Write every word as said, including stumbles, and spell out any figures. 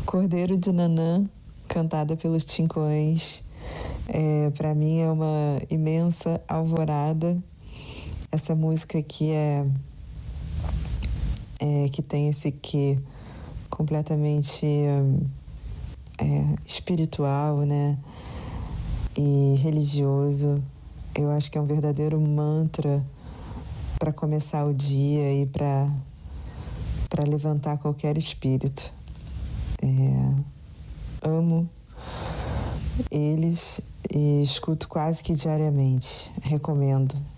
Cordeiro de Nanã, cantada pelos Tincões. É, para mim é uma imensa alvorada. Essa música aqui é, é que tem esse quê completamente é, espiritual, né? E religioso. Eu acho que é um verdadeiro mantra para começar o dia e para para levantar qualquer espírito. É, amo eles e escuto quase que diariamente. Recomendo.